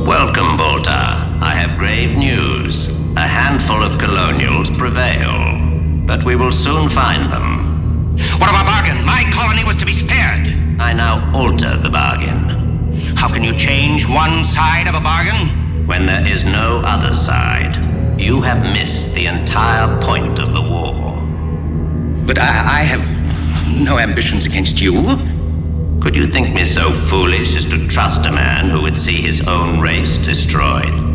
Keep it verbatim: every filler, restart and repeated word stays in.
Welcome, Baltar. I have grave news. A handful of colonials prevail, but we will soon find them. What of our bargain? My colony was to be spared. I now alter the bargain. How can you change one side of a bargain? When there is no other side, you have missed the entire point of the war. But I, I have no ambitions against you. Could you think me so foolish as to trust a man who would see his own race destroyed?